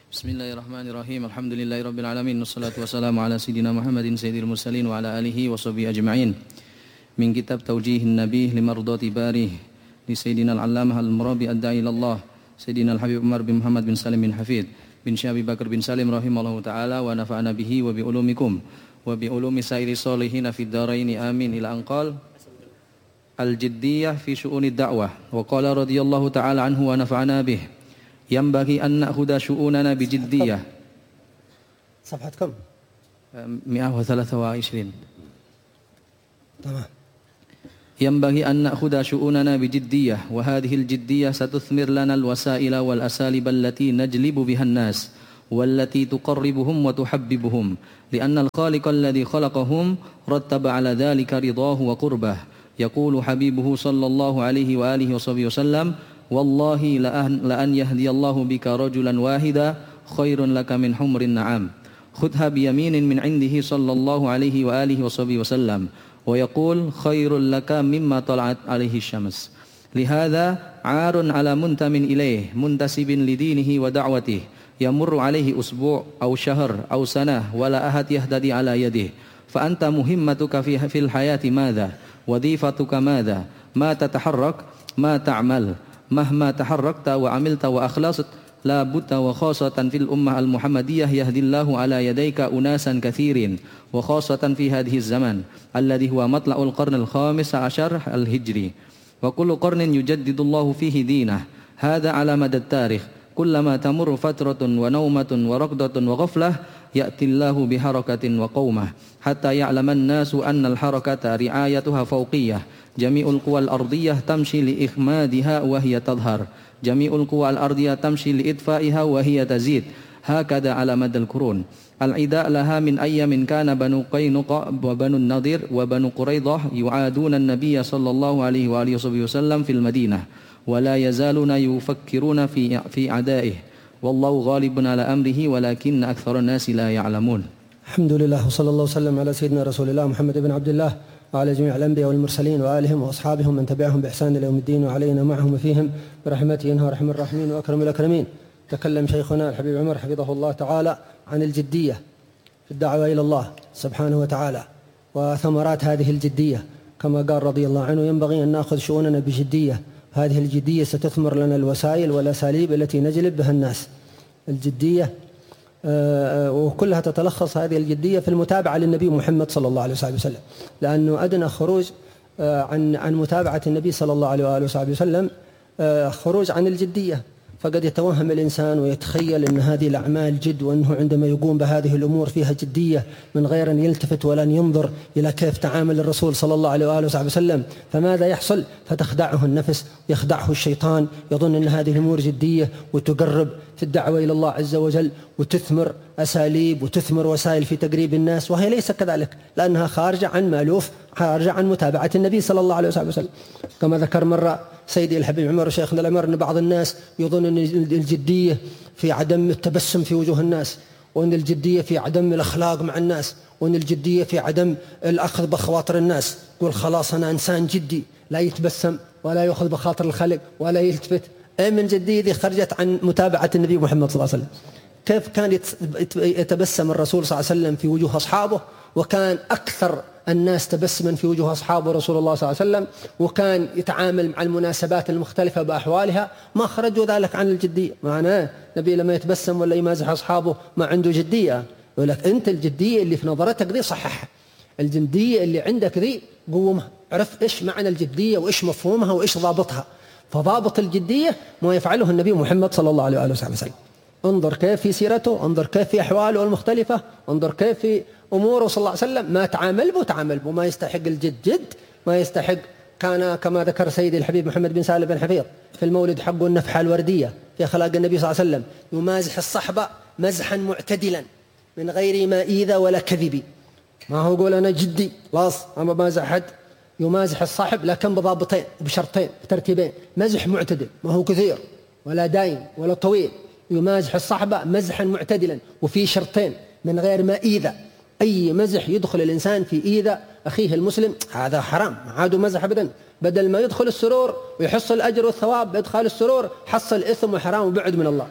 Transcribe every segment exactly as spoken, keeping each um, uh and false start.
Bismillahirrahmanirrahim. Alhamdulillahi rabbil alamin. Wassalatu wassalamu ala sayyidina Muhammadin sayyidil mursalin wa ala alihi wa sahbihi ajma'in. Min kitab Tawjihin Nabi limardati barih li sayyidina al-allamah al-murabi ad-da'i ilallah sayyidina al-habib Umar bin Muhammad bin Salim bin Hafid bin Syabi Bakar bin Salim rahimallahu ta'ala wa nafa'ana bihi wa bi ulumikum wa bi ulumi sairi solihin fid dharaini amin ila anqal al-jiddiyah fi syu'uni da'wah wa qala radhiyallahu ta'ala anhu wa nafa'ana bihi ينبغي أن نأخذ شؤوننا بجدية. صفحة كم؟ مئة وثلاثة وعشرين. تمام. ينبغي أن نأخذ شؤوننا بجدية وهذه الجدية ستثمر لنا الوسائل والأساليب التي نجلب بها الناس والتي تقربهم وتحببهم لأن الخالق الذي خلقهم رتب على ذلك رضاه وقربه. يقول حبيبه صلى الله عليه وآله وصحبه وسلم والله لأن يهدي الله بك رجلا واحدا خير لك من حمر النعام خذها بيمين من عنده صلى الله عليه وآله وصحبه وسلم ويقول خير لك مما طلعت عليه الشمس. لهذا عار على منتم إليه منتسب لدينه ودعوته يمر عليه أسبوع أو شهر أو سنة ولا أحد يهتدي على يده فأنت مهمتك في في الحياة ماذا؟ وظيفتك ماذا؟ ما تتحرك؟ ما تعمل؟ مهما تحركت وعملت وأخلصت لا بد وخاصة في الأمة المحمدية يهدي الله على يديك أناسا كثيرين وخاصة في هذه الزمان الذي هو مطلع القرن الخامس عشر الهجري وكل قرن يجدد الله فيه دينه. هذا على مدى التاريخ كلما تمر فترة ونومة ورقدة وغفلة يأتي الله بحركة وقومة حتى يعلم الناس أن الحركة رعايتها فوقية. جميع القوى الأرضية تمشي لإخمادها وهي تظهر جميع القوى الأرضية تمشي لإطفائها وهي تزيد. هكذا على مدى القرون. العداء لها من أيام كان بنو قينقاع وبنو النضير وبنو قريظة يعادون النبي صلى الله عليه وآله وسلم في المدينة ولا يزالون يفكرون في في أعدائه والله غالب على أمره ولكن أكثر الناس لا يعلمون. الحمد لله وصلى الله وسلم على سيدنا رسول الله محمد بن عبد الله وعلى جميع الأنبياء والمرسلين وآلهم وأصحابهم من تبعهم بإحسان إلى يوم الدين وعلينا معهم وفيهم برحمته إنه أرحم الراحمين وأكرم الأكرمين. تكلم شيخنا الحبيب عمر حفظه الله تعالى عن الجدية في الدعوة إلى الله سبحانه وتعالى وثمرات هذه الجدية كما قال رضي الله عنه ينبغي أن نأخذ شؤوننا بجدية. هذه الجدية ستثمر لنا الوسائل والأساليب التي نجلب بها الناس. الجدية وكلها تتلخص هذه الجدية في المتابعة للنبي محمد صلى الله عليه وسلم لأنه أدنى خروج عن عن متابعة النبي صلى الله عليه وآله وسلم خروج عن الجدية. فقد يتوهم الإنسان ويتخيل أن هذه الأعمال جد وأنه عندما يقوم بهذه الأمور فيها جدية من غير أن يلتفت ولا أن ينظر إلى كيف تعامل الرسول صلى الله عليه وآله وسلم فماذا يحصل؟ فتخدعه النفس يخدعه الشيطان يظن أن هذه الأمور جدية وتقرب في الدعوة إلى الله عز وجل وتثمر أساليب وتثمر وسائل في تقريب الناس وهي ليس كذلك لأنها خارجة عن مألوف خارجة عن متابعة النبي صلى الله عليه وسلم. كما ذكر مرة سيدي الحبيب عمر وشيخنا العمر أن بعض الناس يظن أن الجدية في عدم التبسم في وجوه الناس وأن الجدية في عدم الأخلاق مع الناس وأن الجدية في عدم الأخذ بخواطر الناس. يقول خلاص أنا إنسان جدي لا يتبسم ولا يأخذ بخاطر الخلق ولا يلتفت. أي من جدية ذي خرجت عن متابعة النبي محمد صلى الله عليه وسلم. كيف كان يتبسم الرسول صلى الله عليه وسلم في وجوه أصحابه وكان أكثر الناس تبسما في وجوه أصحابه رسول الله صلى الله عليه وسلم وكان يتعامل مع المناسبات المختلفة بأحوالها ما خرجوا ذلك عن الجدية. معناه نبي لما يتبسم ولا يمازح أصحابه ما عنده جدية. يقول لك أنت الجدية اللي في نظرتك ذي صححها الجدية اللي عندك ذي قومها عرف إيش معنى الجدية وإيش مفهومها وإيش ضابطها. فضابط الجدية ما يفعله النبي محمد صلى الله عليه وآله وسلم. انظر كيف في سيرته انظر كيف في أحواله المختلفة انظر كيف في أموره صلى الله عليه وسلم ما تعامل به تعامل به ما يستحق الجد جد ما يستحق. كان كما ذكر سيدي الحبيب محمد بن سالم بن حفيظ في المولد حقه النفحة الوردية في أخلاق النبي صلى الله عليه وسلم يمازح الصحبة مزحا معتدلا من غير ما إيذا ولا كذب. ما هو يقول أنا جدي خلاص أما مازح أحد يمازح الصاحب لكن بضابطين بشرطين بترتيبين. مزح معتدل ما هو كثير ولا دايم ولا طويل. يمازح الصحبة مزحا معتدلا وفي شرطين من غير ما إيذا. أي مزح يدخل الإنسان في إيذا أخيه المسلم هذا حرام ما عاد مزح أبدا. بدل ما يدخل السرور ويحصل الأجر والثواب بإدخال السرور حصل إثم وحرام وبعد من الله.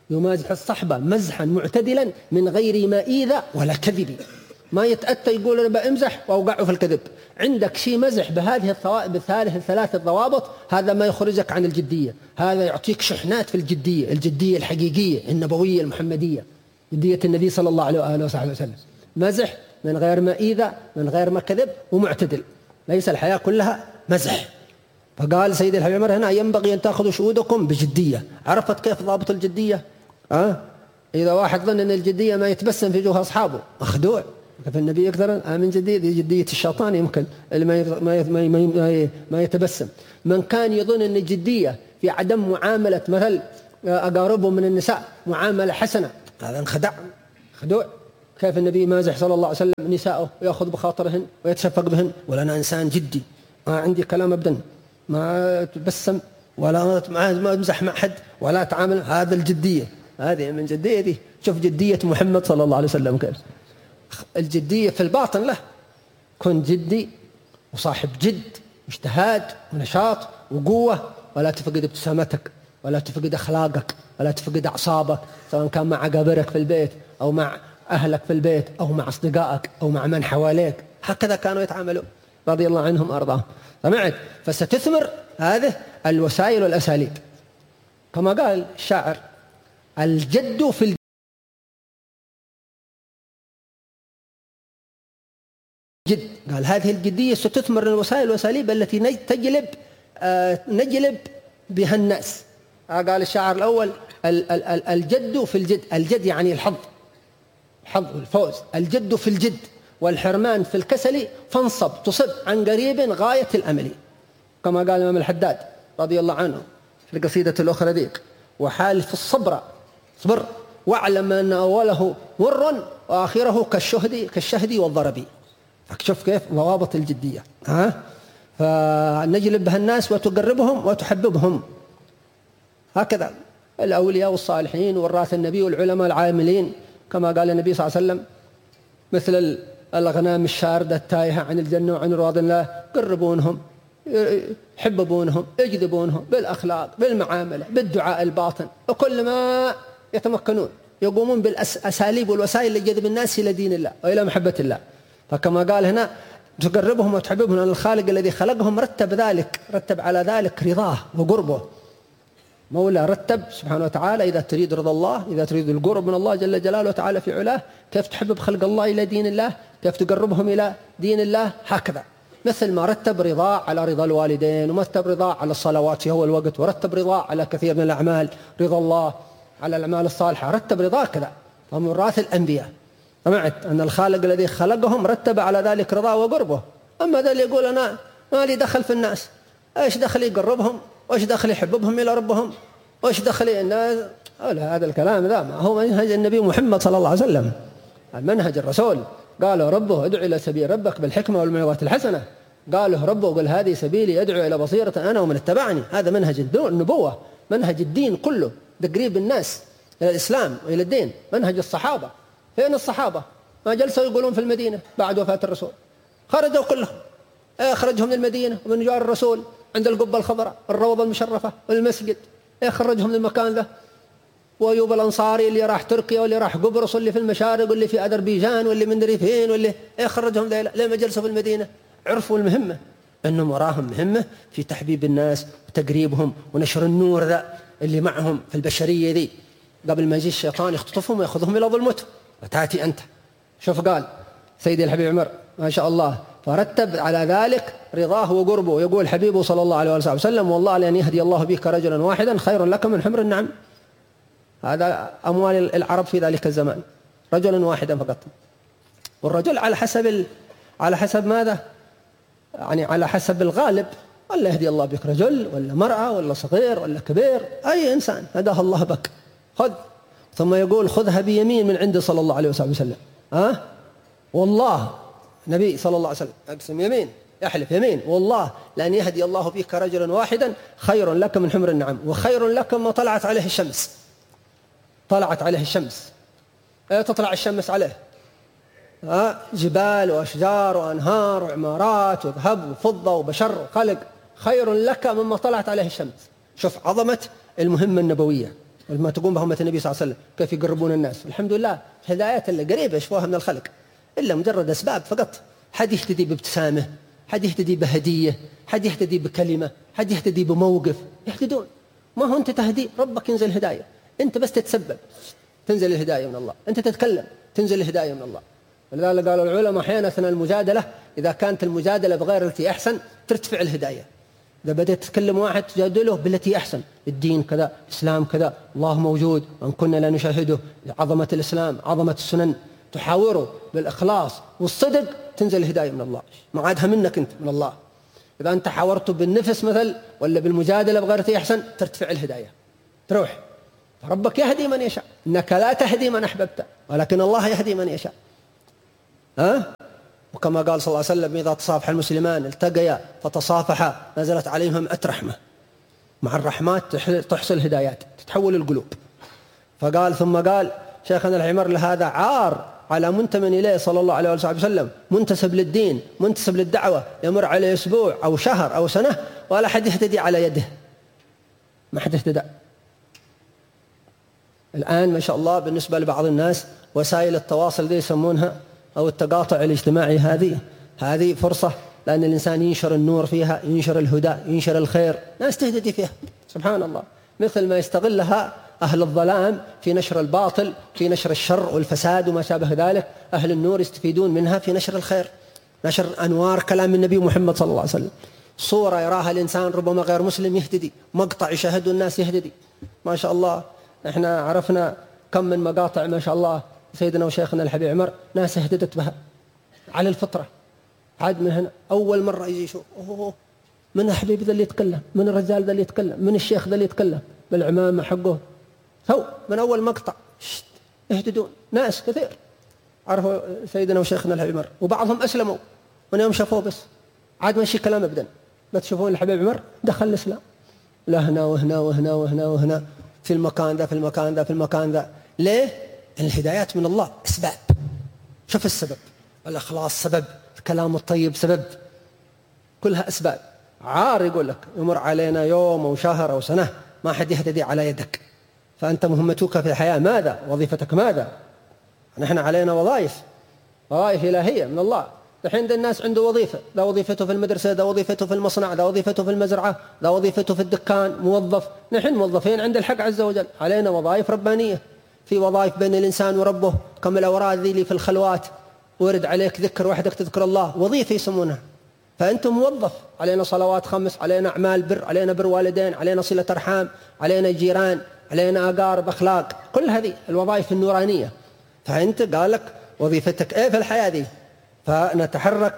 يمازح الصحبة مزحا معتدلا من غير ما إيذى ولا كذب. ما يتأتى يقول أنا بأمزح وأوقعه في الكذب. عندك شيء مزح بهذه الثوابت بهذه الثلاث الضوابط، هذا ما يخرجك عن الجدية، هذا يعطيك شحنات في الجدية، الجدية الحقيقية النبوية المحمدية، جدية النبي صلى الله عليه وآله وصحبه وسلم. مزح من غير ما إيذى من غير ما كذب ومعتدل، ليس الحياة كلها مزح. فقال سيد الحبيب عمر هنا ينبغي أن تأخذوا شهودكم بجدية. عرفت كيف ضابط الجدية؟ أه؟ إذا واحد ظن أن الجدية ما يتبسم في وجوه أصحابه مخدوع. فالنبي أكثر من جدية جدية الشيطان يمكن اللي ما ما ما ما يتبسم. من كان يظن أن الجدية في عدم معاملة مثل أقاربه من النساء معاملة حسنة، هذا انخدع خدوع. كيف النبي مازح صلى الله عليه وسلم نساءه ويأخذ بخاطرهن ويتشفق بهن، ولا أنا إنسان جدي ما عندي كلام أبدا، ما تبسم ولا ما أمزح مع أحد ولا أتعامل. هذا الجدية، هذه من جدية دي. شوف جدية محمد صلى الله عليه وسلم كيف الجدية في الباطن له. كن جدي وصاحب جد واجتهاد ونشاط وقوة، ولا تفقد ابتسامتك ولا تفقد أخلاقك ولا تفقد أعصابك، سواء كان مع قابرك في البيت أو مع أهلك في البيت أو مع أصدقائك أو مع من حواليك. هكذا كانوا يتعاملوا رضي الله عنهم وأرضاهم. سمعت؟ فستثمر هذه الوسائل والأساليب كما قال الشاعر الجد في الجد. قال هذه الجدية ستثمر الوسائل والأساليب التي تجلب آه نجلب بها الناس. قال الشاعر الأول الجد في الجد. الجد يعني الحظ، الحظ والفوز. الجد في الجد والحرمان في الكسل، فانصب تصب عن قريب غاية الأمل، كما قال الإمام الحداد رضي الله عنه في القصيدة الأخرى ذيك. وحالف الصبر صبر واعلم أن أوله مر وآخره كالشهد كالشهد والضرب. فشوف كيف ضوابط الجدية. ها فنجلب بها الناس وتقربهم وتحببهم. هكذا الأولياء والصالحين والراث النبي والعلماء العاملين، كما قال النبي صلى الله عليه وسلم مثل الأغنام الشاردة التائهة عن الجنة وعن رضوان الله، قربونهم يحببونهم يجذبونهم بالأخلاق بالمعاملة بالدعاء الباطن، وكل ما يتمكنون يقومون بالأساليب والوسائل لجذب الناس إلى دين الله وإلى محبة الله. فكما قال هنا تقربهم وتحببهم، أن الخالق الذي خلقهم رتب ذلك، رتب على ذلك رضاه وقربه. مولى رتب سبحانه وتعالى إذا تريد رضا الله، إذا تريد القرب من الله جل جلاله وتعالى في علاه، كيف تحبب خلق الله إلى دين الله، كيف تقربهم إلى دين الله. هكذا مثل ما رتب رضاه على رضا الوالدين، ومرتب رضاه على الصلوات في أول وقت، ورتب رضاه على كثير من الأعمال، رضا الله على الأعمال الصالحة، رتب رضاه كذا. فهم وراث الأنبياء. سمعت أن الخالق الذي خلقهم رتب على ذلك رضاه وقربه. أما ذا اللي يقول أنا ما لي دخل في الناس، إيش دخل يقربهم وإيش دخل يحببهم إلى ربهم وإيش دخل الناس؟ هذا الكلام ذا ما هو منهج النبي محمد صلى الله عليه وسلم، المنهج الرسول. قاله ربه ادعو إلى سبيل ربك بالحكمة والموعظة الحسنة. قاله ربه قل هذه سبيلي أدعو إلى بصيرة أنا ومن اتبعني. هذا منهج النبوة، منهج الدين كله، تقريب الناس إلى الإسلام وإلى الدين. منهج الصحابة. فين الصحابة؟ ما جلسوا يقولون في المدينة بعد وفاة الرسول؟ خرجوا كلهم، أخرجهم من المدينة ومن جوار الرسول عند القبة الخضراء الروضة المشرفة والمسجد، خرجهم من المكان ذا. وأيوب الأنصاري اللي راح تركيا واللي راح قبرص واللي في المشارق واللي في أذربيجان واللي من دري فين واللي خرجهم ذيلا لما جلسوا في المدينة. عرفوا المهمة، أنهم وراهم مهمة في تحبيب الناس وتقريبهم ونشر النور ذا اللي معهم في البشرية ذي، قبل ما يجي الشيطان يخطفهم ويأخذهم إلى ظلمته وتأتي أنت. شوف قال سيدي الحبيب عمر ما شاء الله، فرتب على ذلك رضاه وقربه. يقول حبيبه صلى الله عليه وسلم والله لأن يهدي الله بك رجلا واحدا خير لك من حمر النعم. هذا أموال العرب في ذلك الزمان، رجلا واحدا فقط. والرجل على حسب ال... على حسب ماذا؟ يعني على حسب الغالب، ولا يهدي الله بك رجل ولا مرأة ولا صغير ولا كبير، أي إنسان هداه الله بك خذ. ثم يقول خذها بيمين من عنده صلى الله عليه وسلم. ها؟ والله النبي صلى الله عليه وسلم أقسم يمين، يحلف يمين والله لأن يهدي الله بك رجلا واحدا خير لك من حمر النعم، وخير لك ما طلعت عليه الشمس. طلعت عليه الشمس، ايه تطلع الشمس عليه؟ ها؟ جبال وأشجار وأنهار وعمارات وذهب وفضة وبشر وخلق، خير لك مما طلعت عليه الشمس. شوف عظمة المهمة النبوية، ما تقوم بها أمة النبي صلى الله عليه وسلم كيف يقربون الناس. الحمد لله الهدايات اللي قريبة يشوفوها من الخلق، إلا مجرد أسباب فقط. حد يهتدي بابتسامة، حد يهتدي بهدية، حد يهتدي بكلمة، حد يهتدي بموقف، يهتدون. ما هو أنت تهدي، ربك ينزل هداية، أنت بس تتسبب تنزل الهداية من الله، أنت تتكلم تنزل الهداية من الله. ولذلك قالوا العلماء أحيانا أثناء المجادلة إذا كانت المجادلة بغير التي أحسن ترتفع الهداية. إذا بدأت تتكلم واحد تجادله بالتي أحسن، الدين كذا، الإسلام كذا، الله موجود وأن كنا لا نشاهده، عظمة الإسلام، عظمة السنن، تحاوره بالإخلاص والصدق تنزل الهداية من الله، ما عادها منك أنت، من الله. إذا أنت حاورته بالنفس مثل ولا بالمجادلة بغير التي أحسن ترتفع الهداية تروح. فربك يهدي من يشاء، إنك لا تهدي من أحببت ولكن الله يهدي من يشاء. ها؟ وكما قال صلى الله عليه وسلم إذا تصافح المسلمان التقيا فتصافحا نزلت عليهم مئة رحمة. مع الرحمات تحصل هدايات تتحول القلوب. فقال ثم قال شيخنا العمر لهذا عار على منتمن إليه صلى الله عليه وسلم منتسب للدين منتسب للدعوة يمر عليه أسبوع أو شهر أو سنة ولا حد يهتدي على يده، ما حد يهتدى. الآن ما شاء الله بالنسبة لبعض الناس وسائل التواصل دي يسمونها أو التقاطع الاجتماعي، هذه هذه فرصة لأن الإنسان ينشر النور فيها، ينشر الهدى، ينشر الخير، ناس تهتدي فيها سبحان الله، مثل ما يستغلها أهل الظلام في نشر الباطل، في نشر الشر والفساد وما شابه ذلك. أهل النور يستفيدون منها في نشر الخير، نشر أنوار كلام النبي محمد صلى الله عليه وسلم. صورة يراها الإنسان ربما غير مسلم يهتدي، مقطع يشاهده الناس يهتدي. ما شاء الله احنا عرفنا كم من مقاطع ما شاء الله سيدنا وشيخنا الحبيب عمر ناس اهتدت بها على الفطرة. عاد من هنا أول مرة يجي يشوف أوه من الحبيب ذا اللي يتكلم، من الرجال ذا اللي يتكلم، من الشيخ ذا اللي يتكلم بالعمامة حقه، هو من أول مقطع يهتدون ناس كثير عرفوا سيدنا وشيخنا الحبيب عمر، وبعضهم أسلموا من يوم شافوه بس عاد ماشي كلام أبدا. ما تشوفون الحبيب عمر دخل الإسلام، لا هنا وهنا وهنا وهنا وهنا في المكان ذا في المكان ذا في المكان ذا. ليه؟ الهدايات من الله أسباب. شوف السبب، الإخلاص سبب، الكلام الطيب سبب، كلها أسباب. عار يقول لك يمر علينا يوم أو شهر أو سنة ما حد يهتدي على يدك، فأنت مهمتك في الحياة ماذا؟ وظيفتك ماذا؟ نحن علينا وظائف، وظائف إلهية من الله. الحين الناس عنده وظيفة، ذا وظيفته في المدرسة، ذا وظيفته في المصنع، ذا وظيفته في المزرعة، ذا وظيفته في الدكان، موظف. نحن موظفين عند الحق عز وجل، علينا وظائف ربانية. في وظائف بين الإنسان وربه كما الأوراد ذي اللي في الخلوات ورد عليك ذكر وحدك تذكر الله، وظيفة يسمونها. فأنت موظف، علينا صلوات خمس، علينا أعمال بر، علينا بر والدين، علينا صلة أرحام، علينا جيران، علينا أقارب، أخلاق، كل هذه الوظائف النورانية. فأنت قال لك وظيفتك إيه في الحياة دي، فنتحرك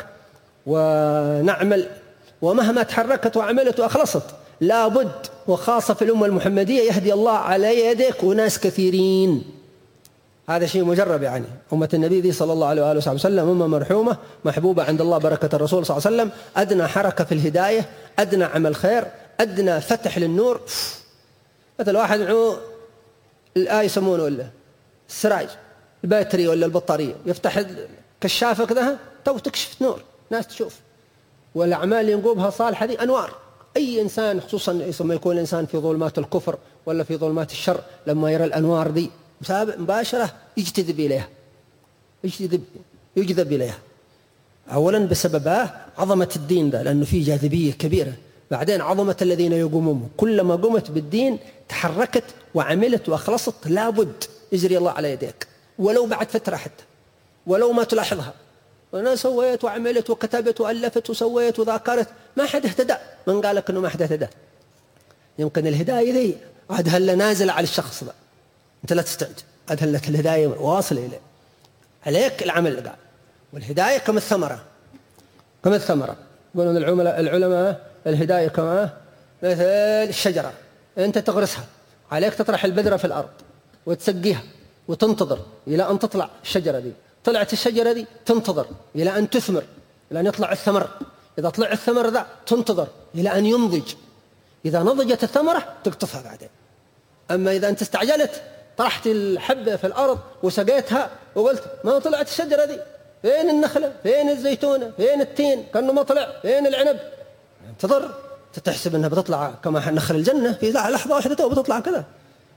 ونعمل، ومهما تحركت وعملت وأخلصت لابد، وخاصة في الأمة المحمدية يهدي الله على يدك وناس كثيرين. هذا شيء مجرب يعني. أمة النبي دي صلى الله عليه وآله وسلم أمة مرحومة محبوبة عند الله، بركة الرسول صلى الله عليه وسلم. أدنى حركة في الهداية، أدنى عمل خير، أدنى فتح للنور. مثل واحد معه الآية يسمونه ولا السراج الباتري ولا البطارية، يفتح كشافة كذا تو تكشف نور، ناس تشوف. والأعمال اللي ينقوبها صالحة دي أنوار. أي إنسان خصوصا لما يكون الإنسان في ظلمات الكفر ولا في ظلمات الشر، لما يرى الأنوار دي مباشرة يجتذب إليها، يجتذب يجذب إليها. أولا بسبب عظمة الدين ده، لأنه فيه جاذبية كبيرة. بعدين عظمة الذين يقومون، كلما قمت بالدين تحركت وعملت وأخلصت لابد يجري الله على يديك، ولو بعد فترة حتى، ولو ما تلاحظها. وأنا سويت وعملت وكتبت وألفت وسويت وذاكرت، ما حد اهتدى. من قال لك أنه ما حد اهتدى؟ يمكن الهداية ذي عاد هلا نازلة على الشخص ذا، أنت لا تستعجل، عاد هلا الهداية واصلة إليه، عليك العمل اللي قال. والهداية كم الثمرة، كم الثمرة. يقولون العلماء العلماء الهداية كما مثل الشجرة، أنت تغرسها، عليك تطرح البذرة في الأرض وتسقيها وتنتظر إلى أن تطلع الشجرة دي. طلعت الشجرة دي تنتظر إلى أن تثمر، إلى أن يطلع الثمر. إذا طلع الثمر ذا تنتظر إلى أن ينضج. إذا نضجت الثمرة تقطفها بعدين. أما إذا أنت استعجلت طرحت الحبة في الأرض وسقيتها وقلت ما طلعت الشجرة دي، فين النخلة، فين الزيتونة، فين التين، كأنه ما طلع، فين العنب، انتظر. تحسب أنها بتطلع كما نخل الجنة في لحظة واحدة تو بتطلع كذا.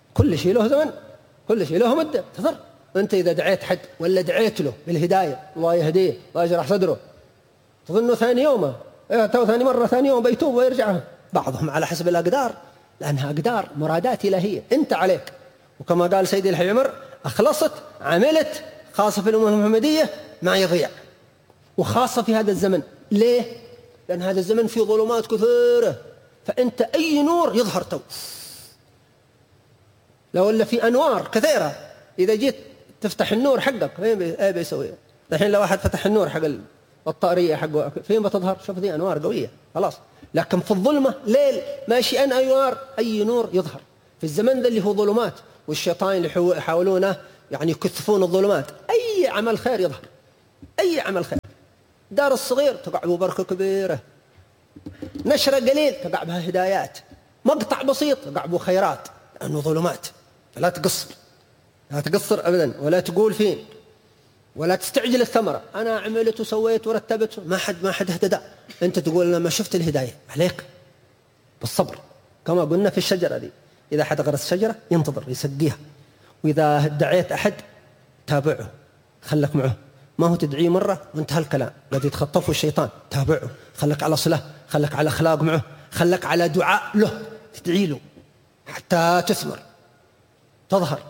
كل شيء له زمن، كل شيء له مدة تضر. أنت إذا دعيت حد ولا دعيت له بالهداية الله يهديه الله يشرح صدره، تظنه ثاني يومه إيه تو ثاني مرة ثاني يوم بيتوب ويرجع. بعضهم على حسب الأقدار، لأنها أقدار مرادات إلهية أنت عليك. وكما قال سيدي الحبيب عمر أخلصت عملت خاصة في الأمة المحمدية ما يضيع، وخاصة في هذا الزمن. ليه؟ لأن هذا الزمن فيه ظلمات كثيرة، فأنت أي نور يظهر تو. لو إلا في أنوار كثيرة إذا جيت تفتح النور حقك فين بي... بيسوي؟ الحين لو واحد فتح النور حق الطارية حقه فين بتظهر؟ شوف دي أنوار قوية خلاص. لكن في الظلمة ليل ماشي أن أنوار أي نور يظهر. في الزمن ذا اللي هو ظلمات والشيطان اللي يحاولونه يعني يكثفون الظلمات، أي عمل خير يظهر، أي عمل خير. دار الصغير تقع به بركة كبيرة، نشرة قليل تقع بها هدايات، مقطع بسيط تقع به خيرات، لأنه ظلمات. فلا تقصر، لا تقصر أبدا، ولا تقول فين، ولا تستعجل الثمرة. أنا عملت وسويت ورتبت ما حد ما حد اهتدى، أنت تقول أنا ما شفت الهداية. عليك بالصبر كما قلنا في الشجرة دي، إذا حد غرس شجرة ينتظر يسقيها، وإذا دعيت أحد تابعه خلك معه، ما هو تدعيه مرة وانتهى الكلام الذي يتخطفه الشيطان. تابعه، خلك على صلة، خلك على أخلاق معه، خلك على دعاء له، تدعي له حتى تثمر تظهر.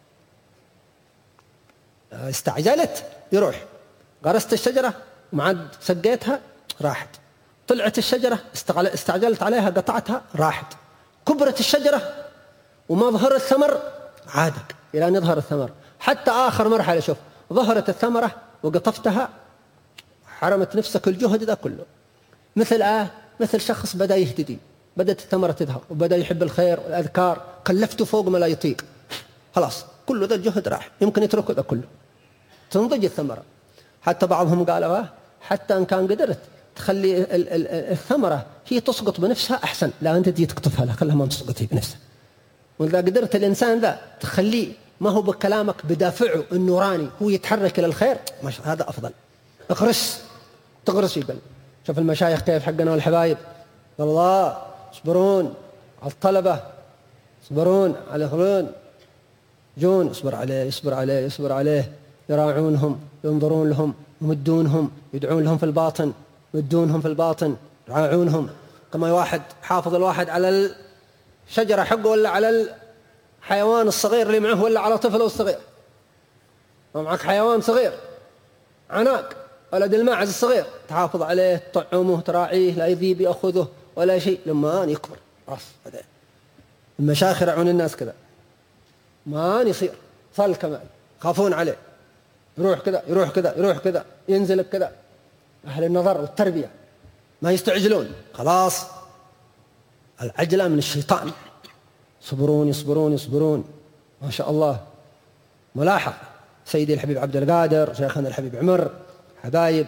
استعجلت يروح، غرست الشجرة ومعد سقيتها راحت، طلعت الشجرة استعجلت عليها قطعتها راحت، كبرت الشجرة وما ظهر الثمر عادك إلى أن يظهر الثمر. حتى آخر مرحلة شوف ظهرت الثمرة وقطفتها حرمت نفسك الجهد ذا كله. مثل آه مثل شخص بدأ يهتدي، بدأت الثمرة تظهر وبدأ يحب الخير والأذكار، كلفته فوق ما لا يطيق، خلاص كله ذا الجهد راح، يمكن يتركه ذا كله، تنضج الثمرة. حتى بعضهم قالوا آه حتى إن كان قدرت تخلي الثمرة هي تسقط بنفسها أحسن، لا أنت تجي تقطفها لا خلها ما تسقط هي بنفسها. وإذا قدرت الإنسان ذا تخليه ما هو بكلامك بدافعه النوراني هو يتحرك إلى الخير، هذا أفضل. اغرس تغرس في قلب. شوف المشايخ كيف حقنا والحبايب، والله يصبرون على الطلبة، يصبرون على الخلون جون، يصبر عليه يصبر عليه يصبر عليه، يراعونهم ينظرون لهم يمدونهم يدعون لهم في الباطن، يمدونهم في الباطن يراعونهم. كما واحد حافظ الواحد على الشجرة حقه ولا على الحيوان الصغير اللي معه ولا على طفله الصغير. معك حيوان صغير عناق ولد الماعز الصغير تحافظ عليه تطعمه تراعيه لا يذيب يأخذه ولا شيء، لما أن يكبر راس بعدين. المشايخ يرعون الناس كذا ما يصير صل كمان خافون عليه، يروح كذا يروح كذا يروح كذا ينزل كذا. أهل النظر والتربية ما يستعجلون، خلاص العجلة من الشيطان. يصبرون يصبرون يصبرون ما شاء الله. ملاحظ سيدي الحبيب عبد القادر، شيخنا الحبيب عمر، حبايب،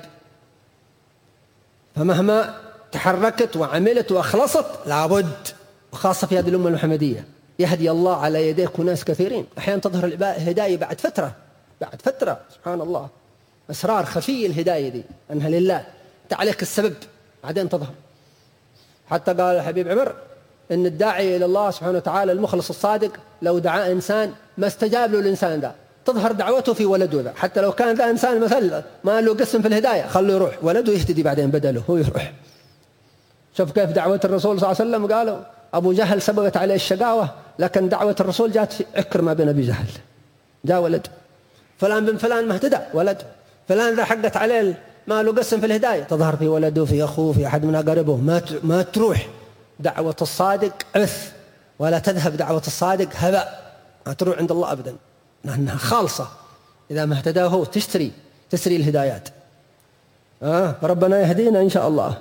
فمهما تحركت وعملت وأخلصت لابد، وخاصة في هذه الأمة المحمدية يهدي الله على يديك ناس كثيرين. أحيانا تظهر الهداية بعد فترة، بعد فترة سبحان الله، أسرار خفية الهداية دي أنها لله، أنت عليك السبب بعدين تظهر. حتى قال الحبيب عمر إن الداعي إلى الله سبحانه وتعالى المخلص الصادق لو دعا إنسان ما استجاب له الإنسان ذا تظهر دعوته في ولده ذا، حتى لو كان ذا إنسان مثلا ما له قسم في الهداية خلوا يروح ولده يهتدي بعدين بدله هو يروح. شوف كيف دعوة الرسول صلى الله عليه وسلم، قالوا أبو جهل سبقت عليه الشقاوة لكن دعوة الرسول جاءت في عكرمة بن أبي جهل، جاء ولد فلان بن فلان ما اهتدى ولد فلان ذا حقت عليه ما له قسم في الهداية تظهر في ولده في أخوه في أحد من أقاربه. ما ما تروح دعوة الصادق عث، ولا تذهب دعوة الصادق هباء، ما تروح عند الله أبدا، لأنها خالصة. إذا ما اهتداه هو تشتري تسري الهدايات. آه ربنا يهدينا إن شاء الله.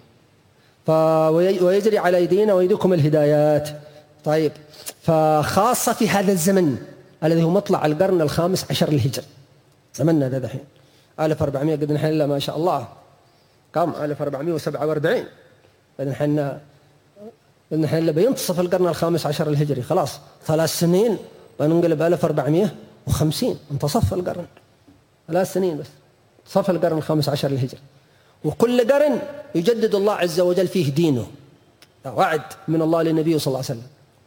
ويجري على أيدينا ويديكم الهدايات. طيب، فخاصة في هذا الزمن الذي هو مطلع القرن الخامس عشر الهجري، زمننا ذا دحين ألف وأربعمائة قد نحن ما شاء الله كم ألف وأربعمائة وسبعة وأربعين قد نحن قد نحن بينتصف القرن الخامس عشر الهجري، خلاص ثلاث سنين وننقلب ألف وأربعمائة وخمسين انتصف القرن، ثلاث سنين بس صف القرن الخامس عشر الهجري. وكل قرن يجدد الله عز وجل فيه دينه، وعد من الله للنبي صلى الله عليه وسلم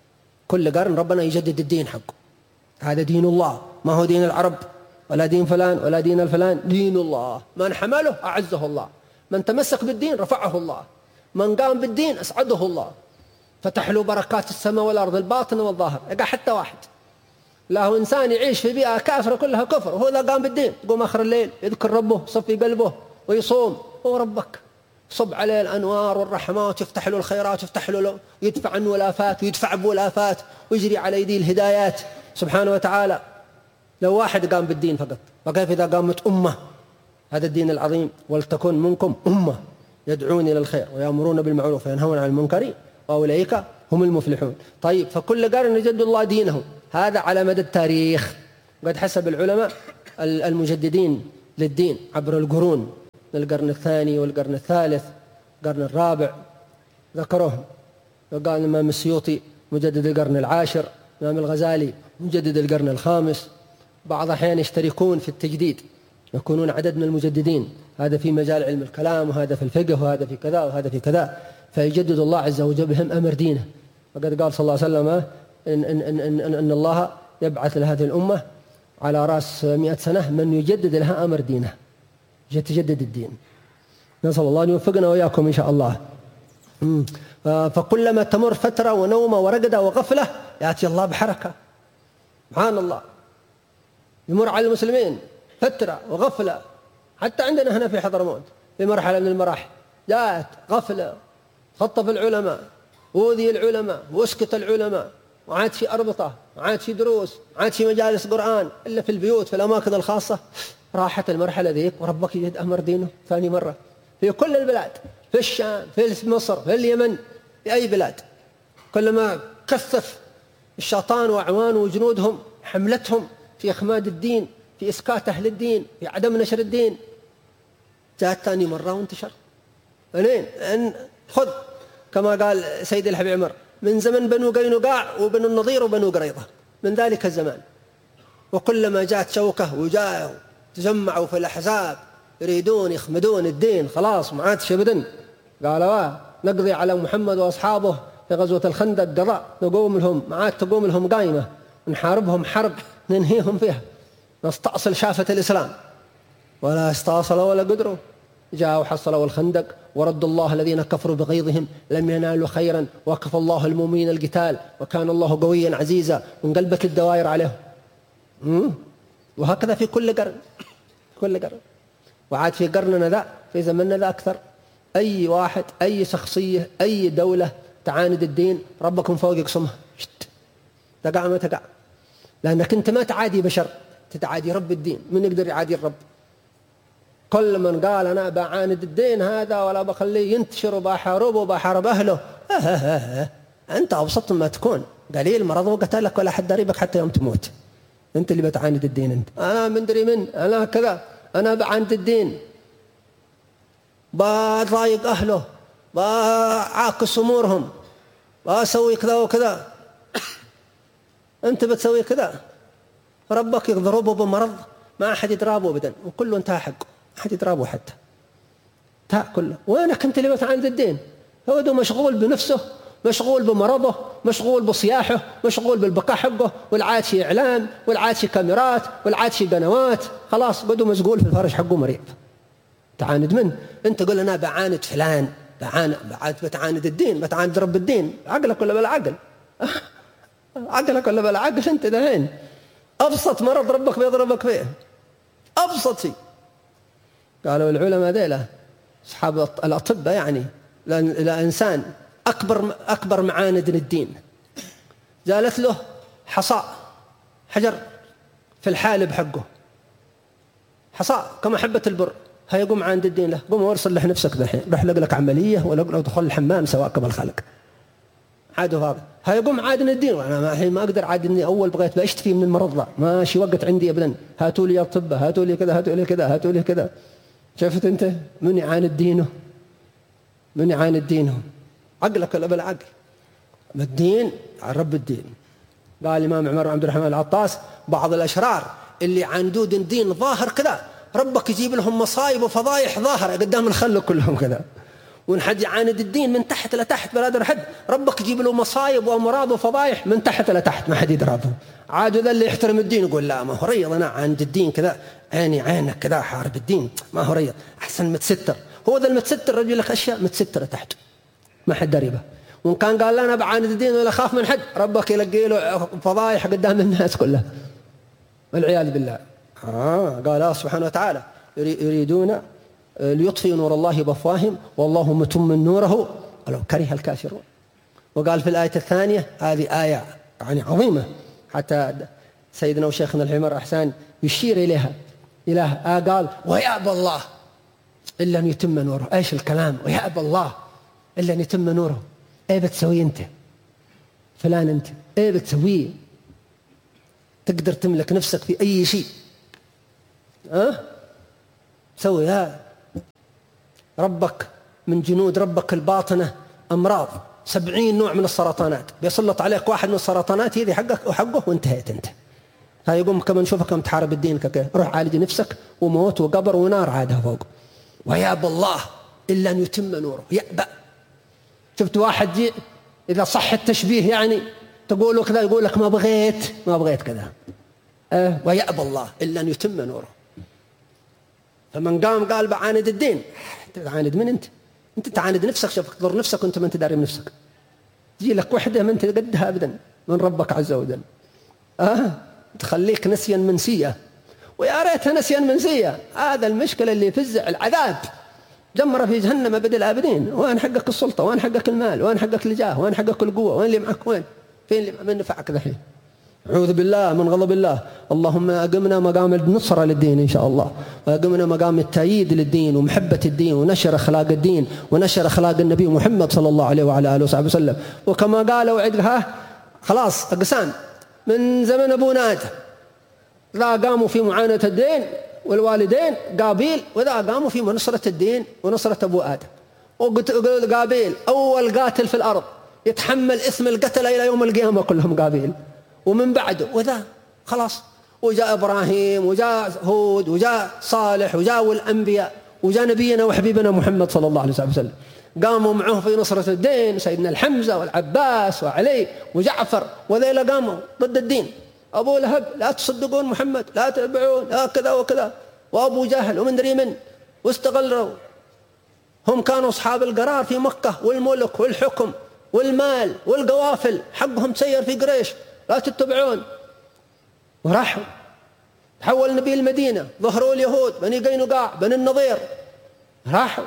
كل قرن ربنا يجدد الدين حقه. هذا دين الله، ما هو دين العرب ولا دين فلان ولا دين الفلان، دين الله. من حمله أعزه الله، من تمسك بالدين رفعه الله، من قام بالدين أسعده الله، فتح له بركات السماء والأرض الباطن والظاهر. يقع حتى واحد لا هو إنسان يعيش في بيئة كافرة كلها كفر، وهو إذا قام بالدين يقوم آخر الليل يذكر ربه، يصفي قلبه ويصوم، هو ربك صب عليه الأنوار والرحمات، يفتح له الخيرات، يفتح له يدفع عنه الآفات ويدفع بولافات ويجري على يديه الهدايات سبحانه وتعالى. لو واحد قام بالدين فقط، فكيف إذا قامت أمة؟ هذا الدين العظيم، ولتكن منكم أمة يدعون إلى الخير ويأمرون بالمعروف وينهون عن المنكر وأولئك هم المفلحون. طيب، فكل قرن يجدد الله دينه، هذا على مدى التاريخ. قد حسب العلماء المجددين للدين عبر القرون، القرن الثاني والقرن الثالث القرن الرابع ذكروهم. وقال الإمام السيوطي مجدد القرن العاشر، الإمام الغزالي مجدد القرن الخامس. بعض الأحيان يشتركون في التجديد، يكونون عدد من المجددين، هذا في مجال علم الكلام وهذا في الفقه وهذا في كذا وهذا في كذا، فيجدد الله عز وجل بهم أمر دينه. وقد قال صلى الله عليه وسلم إن, إن, إن, إن, إن الله يبعث لهذه الأمة على رأس مئة سنة من يجدد لها أمر دينه، يتجدد الدين. نسأل الله أن يوفقنا وإياكم إن شاء الله. فكلما تمر فترة ونومة ورقدة وغفلة يأتي الله بحركة، سبحان الله. يمر على المسلمين فترة وغفلة، حتى عندنا هنا في حضرموت في مرحلة من المراحل جاءت غفلة، خطف العلماء ووذي العلماء واسكت العلماء، وعاد في أربطة، وعاد في دروس، وعاد في مجالس قرآن إلا في البيوت في الأماكن الخاصة. راحت المرحلة ذيك وربك يجد أمر دينه ثاني مرة في كل البلاد، في الشام، في مصر، في اليمن، في أي بلاد. كلما كثف الشيطان وأعوانه وجنودهم حملتهم في إخماد الدين، في إسكات أهل الدين، في عدم نشر الدين، جاءت ثاني مرة وانتشر. منين؟ أن خذ كما قال سيد الحبيب عمر من زمن بنو قينقاع وبنو النضير وبنو قريظة، من ذلك الزمان. وكلما جاءت شوكة وجاءوا تجمعوا في الأحزاب يريدون يخمدون الدين، خلاص ما عادش أبدا. قالوا نقضي على محمد وأصحابه في غزوة الخندق قضاء، نقوم لهم ما عاد تقوم لهم قائمة، نحاربهم حرب ننهيهم فيها، نستأصل شافة الإسلام. ولا استأصلوا ولا قدروا، جاءوا حصلوا الخندق وردوا الله الذين كفروا بغيظهم لم ينالوا خيرا وكفى الله المؤمنين القتال وكان الله قويا عزيزا، وانقلبت الدوائر عليهم. وهكذا في كل قرن، كل قرن. وعاد في قرننا ذا، في زمننا ذا أكثر. أي واحد، أي شخصية، أي دولة تعاند الدين ربكم فوق يقسمها، تقع ما تقع، لأنك أنت ما تعادي بشر، تتعادي رب الدين. من يقدر يعادي الرب؟ كل من قال أنا بعاند الدين هذا ولا بخليه ينتشر وبحاربه وبحارب أهله، آه آه آه. أنت أبسط ما تكون، قليل مرض وقتلك ولا حد دريبك حتى يوم تموت. أنت اللي بتعاند الدين، أنت أنا من دري من أنا كذا، أنا بعاند الدين، بضايق أهله، بعاكس أمورهم، بسوي كذا وكذا. أنت بتسوي كذا، ربك يضربه بمرض ما أحد يضربه أبدا، وكله انتهى حقه، ما أحد يضربه حتى انتهى كله. وينك أنت اللي بتعاند الدين؟ هو ده مشغول بنفسه، مشغول بمرضه، مشغول بصياحه، مشغول بالبقاء حقه، والعاد شي إعلام، والعاد شي كاميرات، والعاد شي قنوات، خلاص قدو مشغول في الفرج حقه مريض. تعاند من؟ أنت قل أنا بعاند فلان، بعاند بتعاند الدين، بتعاند رب الدين. عقلك ولا بلا عقل؟ عقلك ولا بلا عقل؟ أنت دهين أبسط مرض ربك بيضربك فيه، أبسط شيء. قالوا العلماء ذيلا أصحاب الأطباء يعني لا إنسان أكبر أكبر معاند للدين، جالت له حصاء حجر في الحالب حقه، حصاء كما حبة البر، هيقوم عند الدين له، قوم وارسل له نفسك الحين، روح لك لك عملية ولا لو دخل الحمام سواك بالخلق عادوا هذا، هيقوم عاد الدين. أنا ما الحين ما أقدر عاد إني أول بغيت بأشتفي من المرض ذا، ماشي وقت عندي أبدا، هاتوا لي أطباء، هاتوا لي كذا، هاتوا لي كذا، هاتوا لي كذا. شفت أنت من يعاند دينه؟ من يعاند دينه؟ عقلك ولا بلا عقل؟ الدين عن رب الدين. قال الإمام عمر عبد الرحمن العطاس بعض الأشرار اللي عندوا دين ظاهر كذا ربك يجيب لهم مصايب وفضايح ظاهرة قدام الخلق كلهم كذا، وإن حد يعاند الدين من تحت لتحت بلا يدري حد، ربك يجيب له مصايب وأمراض وفضايح من تحت لتحت ما حد يدري. عاد ذا اللي يحترم الدين يقول لا ما هو ريض، أنا عند الدين كذا عيني عينك كذا حارب الدين ما هو ريض، أحسن متستر. هو ذا المتستر رجل لك أشياء متسترة تحته ما حد دريبه. وإن كان قال لا أنا بعاند الدين ولا خاف من حد، ربك يلقي له فضايح قدام الناس كلها والعياذ بالله. آه قال الله سبحانه وتعالى يريدون ليطفئوا نور الله بأفواههم والله متم نوره ولو كره الكافرون. وقال في الآية الثانية، هذه آية يعني عظيمة حتى سيدنا وشيخنا الحمار أحسان يشير إليها إله آه قال ويأبى الله إلا أن يتم نوره. إيش الكلام؟ ويأبى الله إلا أن يتم نوره. إيه بتسوي أنت فلان؟ أنت إيه بتسويه؟ تقدر تملك نفسك في أي شيء؟ أه؟ سوي ها ربك من جنود ربك الباطنة أمراض، سبعين نوع من السرطانات، بيسلط عليك واحد من السرطانات هذه حقك وحقه وانتهيت أنت. هاي يقوم كمان نشوفك كم تحارب الدين كذا، روح عالج نفسك وموت وقبر ونار عادها فوق. ويأبى الله إلا أن يتم نوره. يأبى. شفت واحد جي إذا صح التشبيه يعني تقول له كذا يقول لك ما بغيت ما بغيت كذا. أه ويأبى الله إلا أن يتم نوره. فمن قام قال بعاند الدين، تعاند من أنت؟ أنت تعاند نفسك، شوفك تضر نفسك وأنت ما أنت داري بنفسك. تجي لك وحدة ما أنت قدها أبدا من ربك عز وجل. آه تخليك نسيا منسية، ويا ريتها نسيا منسية. هذا المشكلة اللي يفزع العذاب جمرة في جهنم أبد الآبدين. وين حقك السلطة؟ وين حقك المال؟ وين حقك الجاه؟ وين حقك القوة؟ وين اللي معك؟ وين فين اللي من نفعك ذحين؟ أعوذ بالله من غضب الله. اللهم أقمنا مقام النصرة للدين إن شاء الله، وأقمنا مقام التأييد للدين ومحبة الدين ونشر أخلاق الدين ونشر أخلاق النبي محمد صلى الله عليه وعلى آله وصحبه وسلم. وكما قال وعدها خلاص أقسام من زمن أبونا آدم، ذا قاموا في معاناة الدين والوالدين قابيل، وذا قاموا في نصرة الدين ونصرة أبو آدم. وقلت قابيل أول قاتل في الأرض يتحمل اسم القتل إلى يوم القيامة كلهم قابيل، ومن بعده وذا خلاص. وجاء إبراهيم وجاء هود وجاء صالح وجاء الأنبياء وجاء نبينا وحبيبنا محمد صلى الله عليه وسلم، قاموا معه في نصرة الدين. سيدنا الحمزة والعباس وعلي وجعفر وذيلا قاموا ضد الدين. أبو لهب لا تصدقون محمد لا تتبعون لا كذا وكذا، وأبو جهل ومن دري من، واستغلوا. هم كانوا أصحاب القرار في مكة والملك والحكم والمال والقوافل حقهم تسير في قريش لا تتبعون. وراحوا تحول نبي المدينة، ظهروا اليهود بني قينقاع بني النضير، راحوا.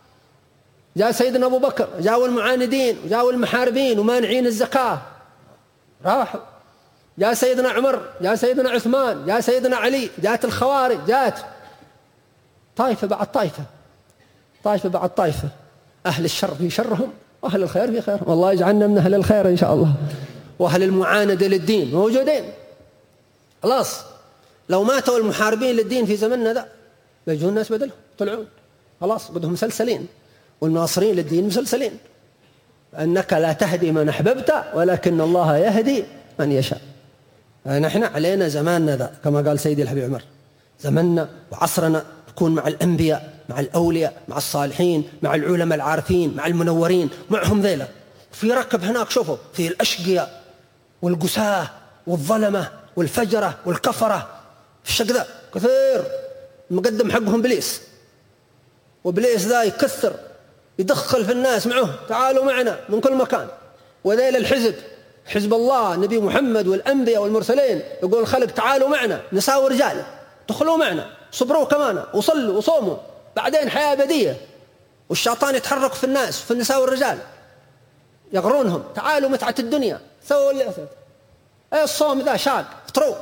جاء سيدنا أبو بكر، جاءوا المعاندين وجاءوا المحاربين ومانعين الزكاة، راحوا. جاء سيدنا عمر، جاء سيدنا عثمان، جاء سيدنا علي، جاءت الخوارج، جاءت طائفة بعد طائفة، طائفة بعد طائفة. أهل الشر في شرهم وأهل الخير في خيرهم. والله يجعلنا من أهل الخير إن شاء الله. وأهل المعاندة للدين موجودين. خلاص لو ماتوا المحاربين للدين في زمننا ذا بيجوا الناس بدلهم طلعون، خلاص بدهم مسلسلين، والناصرين للدين مسلسلين. أنك لا تهدي من أحببت ولكن الله يهدي من يشاء. نحن علينا زماننا ذا كما قال سيدي الحبيب عمر، زمننا وعصرنا نكون مع الأنبياء مع الأولياء مع الصالحين مع العلماء العارفين مع المنورين معهم ذيلا. في ركب هناك شوفوا في الأشقياء والقساة والظلمة والفجرة والكفرة في الشق ذا كثير، المقدم حقهم بليس، وبليس ذا يكثر يدخل في الناس معه تعالوا معنا من كل مكان. وذيل الحزب حزب الله نبي محمد والأنبياء والمرسلين يقول الخلق تعالوا معنا نساء ورجال دخلوا معنا صبروا كمان وصلوا وصوموا بعدين حياة أبدية. والشيطان يتحرك في الناس في النساء والرجال يغرونهم تعالوا متعة الدنيا سووا اللي أسد. أي الصوم ذا شاق افطروا،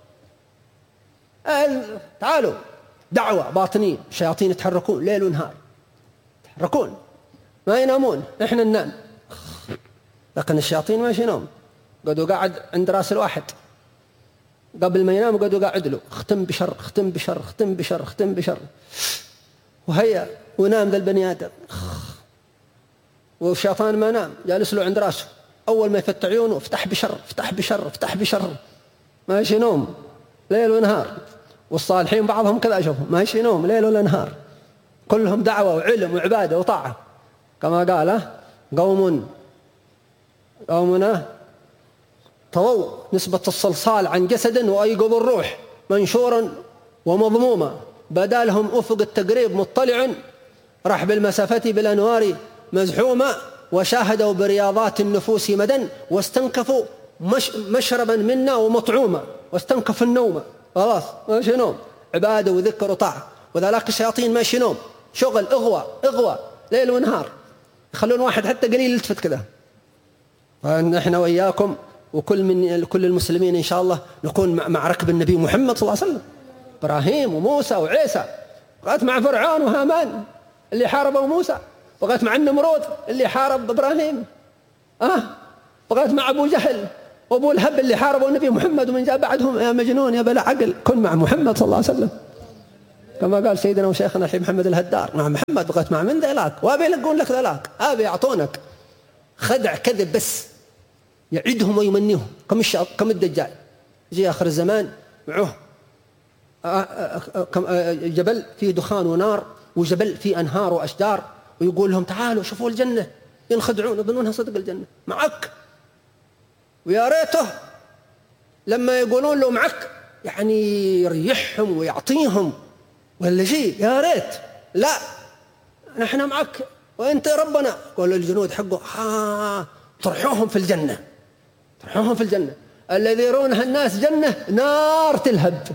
تعالوا دعوة باطنية. الشياطين يتحركون ليل ونهار يتحركون ما ينامون، إحنا ننام لكن الشياطين ما ينام. قدوا قاعد عند راس الواحد قبل ما ينام قدوا قاعد له ختم بشر ختم بشر ختم بشر ختم بشر وهيا ونام ذا البني آدم. والشيطان ما نام جالس له عند راسه، أول ما يفتح عيونه افتح بشر افتح بشر افتح بشر ما يشي نوم ليل ونهار. والصالحين بعضهم كذا شوفوا ما يشي نوم ليل ولا نهار، كلهم دعوة وعلم وعبادة وطاعة. كما قال قوم قومنا طووا نسبة الصلصال عن جسد وأيقظوا الروح منشورا ومضموما بدا لهم أفق التقريب مطلع رحب المسافة بالأنوار مزحوما وشاهدوا برياضات النفوس مدى واستنكفوا مش مشربا منا ومطعوما واستنكفوا النوم خلاص ماشي نوم عبادة وذكر وطاعة وذلك الشياطين ماشي نوم شغل اغوى اغوى ليل ونهار يخلون واحد حتى قليل يلتفت كذا. فنحن وإياكم وكل من كل المسلمين إن شاء الله نكون مع ركب النبي محمد صلى الله عليه وسلم إبراهيم وموسى وعيسى بقيت مع فرعون وهامان اللي حاربوا موسى بقيت مع النمرود اللي حارب إبراهيم أه بقيت مع أبو جهل وأبو لهب اللي حاربوا النبي محمد ومن جاء بعدهم يا مجنون يا بلا عقل كن مع محمد صلى الله عليه وسلم كما قال سيدنا وشيخنا الحبيب محمد الهدار مع محمد بقيت مع من ذاك وأبي يلقون لك ذاك أبي يعطونك خدع كذب بس يعدهم ويمنيهم كم كم الدجال يجي آخر الزمان معه جبل فيه دخان ونار وجبل فيه أنهار وأشجار ويقول لهم تعالوا شوفوا الجنة ينخدعون يظنونها صدق الجنة معك ويا ريته لما يقولون له معك يعني يريحهم ويعطيهم ولا شيء يا ريت لا نحن معك وانت ربنا قالوا الجنود حقه ها طرحوهم في الجنة طرحوهم في الجنة الذي يرونها الناس جنة نار تلهب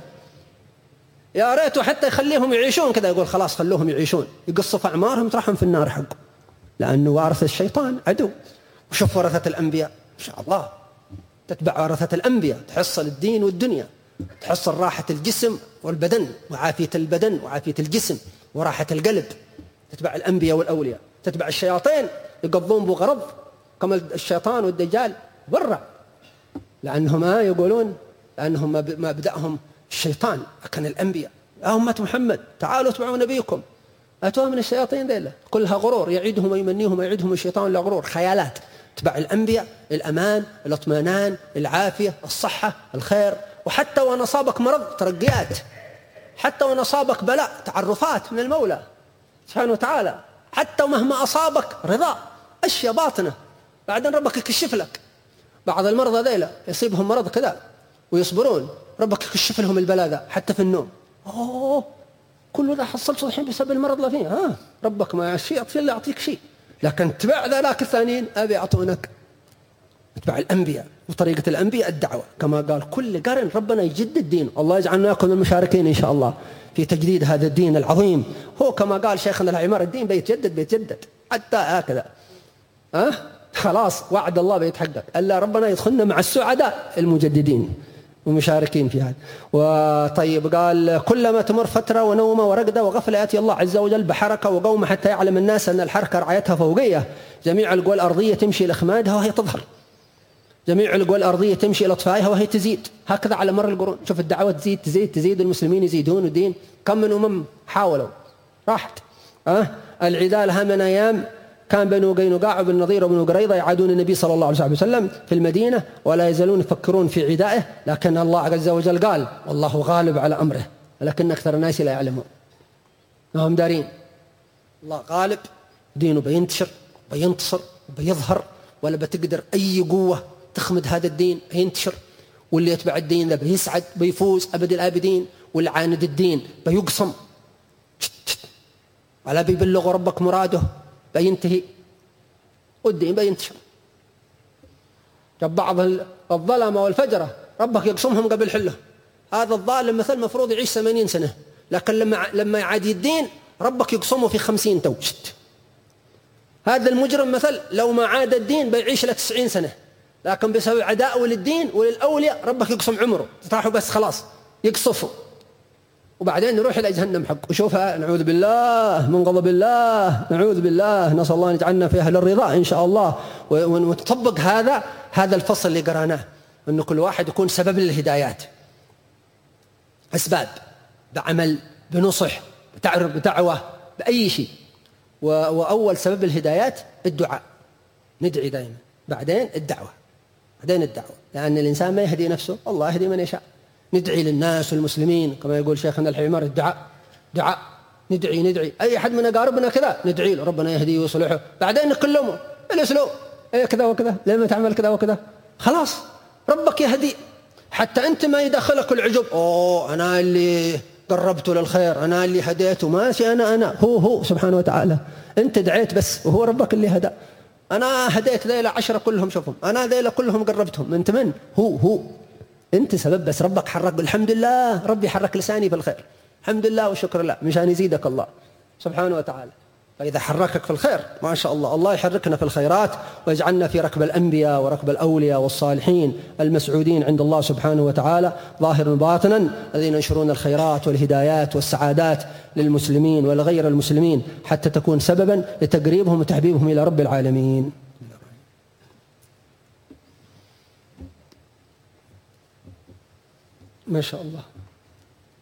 يا ريته حتى يخليهم يعيشون كذا يقول خلاص خلوهم يعيشون يقصوا في أعمارهم يطرحهم في النار حقه لأنه وارث الشيطان عدو. وشوف ورثة الأنبياء إن شاء الله تتبع ورثة الأنبياء تحصل الدين والدنيا تحصل راحة الجسم والبدن وعافية البدن وعافية الجسم وراحة القلب تتبع الأنبياء والأولياء. تتبع الشياطين يقضون بغرض كما الشيطان والدجال برع لأنهم ما يقولون لأنهم ما بدأهم الشيطان كان الأنبياء يا أمة محمد تعالوا اتبعوا نبيكم أتوها من الشياطين ذيلا كلها غرور يعيدهم ويمنيهم ويعيدهم الشيطان لغرور خيالات. تبع الأنبياء الأمان الاطمئنان العافية الصحة الخير وحتى وأن أصابك مرض ترقيات حتى وأن أصابك بلاء تعرفات من المولى سبحانه وتعالى حتى مهما أصابك رضا أشياء باطنة بعدين ربك يكشف لك. بعض المرضى ذيلا يصيبهم مرض كذا ويصبرون ربك يكشف لهم البلاء ذا حتى في النوم أوه كل ذا حصلت الحين بسبب المرض لا فيه ها ربك ما شيء إلا يعطيك شيء لكن تبع ذاك الثانيين أبي يعطونك. تبع الأنبياء وطريقة الأنبياء الدعوة كما قال كل قرن ربنا يجدد دين الله يجعلنا من المشاركين إن شاء الله في تجديد هذا الدين العظيم. هو كما قال شيخنا العمار الدين بيتجدد بيتجدد حتى هكذا أه؟ خلاص وعد الله بيتحقق ألا ربنا يدخلنا مع السعداء المجددين ومشاركين في هذا. وطيب قال كلما تمر فترة ونومة ورقدة وغفلة يأتي الله عز وجل بحركة وقومة حتى يعلم الناس أن الحركة رعايتها فوقية. جميع القوى الأرضية تمشي إلى إخمادها وهي تظهر جميع القوى الأرضية تمشي إلى إطفائها وهي تزيد هكذا على مر القرون. شوف الدعوة تزيد تزيد تزيد المسلمين يزيدون الدين كم من أمم حاولوا راحت أه؟ العدال ها من أيام كان بنو قينقاع وبن نضير وبن قريظة يعادون النبي صلى الله عليه وسلم في المدينة ولا يزالون يفكرون في عدائه لكن الله عز وجل قال والله غالب على أمره لكن أكثر الناس لا يعلمون ما هم دارين. الله غالب دينه بينتشر بينتصر بيظهر ولا بتقدر أي قوة تخمد هذا الدين بينتشر واللي يتبع الدين ذا بيسعد بيفوز أبد الآبدين واللي عاند الدين بيقسم ولا بيبلغ ربك مراده بينتهي والدين بينتشر. بعض الظلمة والفجرة ربك يقسمهم قبل حله هذا الظالم مثل مفروض يعيش ثمانين سنة لكن لما لما يعادي الدين ربك يقسمه في خمسين توشت. هذا المجرم مثل لو ما عاد الدين بيعيش له تسعين سنة لكن بسبب عداءه للدين وللأولياء ربك يقسم عمره تطاحوا بس خلاص يقصفه وبعدين يروح إلى جهنم حق وشوفها نعوذ بالله من غضب الله نعوذ بالله نسأل الله أن يجعلنا في أهل الرضا إن شاء الله. ونطبق هذا هذا الفصل اللي قرأناه أنه كل واحد يكون سبب للهدايات أسباب بعمل بنصح بدعوة بأي شيء. وأول سبب الهدايات الدعاء ندعي دائما بعدين الدعوة بعدين الدعوة لأن الإنسان ما يهدي نفسه الله يهدي من يشاء. ندعي للناس والمسلمين كما يقول شيخنا الحمار الدعاء دعاء ندعي ندعي أي أحد من أقاربنا كذا ندعي له ربنا يهديه ويصلحه، بعدين نكلمه الأسلوب إيه كذا وكذا، لما تعمل كذا وكذا، خلاص ربك يهدي. حتى أنت ما يدخلك العجب، أوه أنا اللي قربته للخير، أنا اللي هديته، ماشي أنا أنا هو هو سبحانه وتعالى. أنت دعيت بس وهو ربك اللي هدى. أنا هديت ذيلا عشرة كلهم شوفهم، أنا ذيلا كلهم قربتهم، أنت من؟ هو هو أنت سبب بس، ربك حرك. الحمد لله ربي حرك لساني في الخير، الحمد لله والشكر لله، مشان يزيدك الله سبحانه وتعالى. فإذا حركك في الخير ما شاء الله، الله يحركنا في الخيرات ويجعلنا في ركب الأنبياء وركب الأولياء والصالحين المسعودين عند الله سبحانه وتعالى ظاهرا وباطنا، الذين ينشرون الخيرات والهدايات والسعادات للمسلمين ولغير المسلمين حتى تكون سببا لتقريبهم وتحبيبهم إلى رب العالمين. ما شاء الله.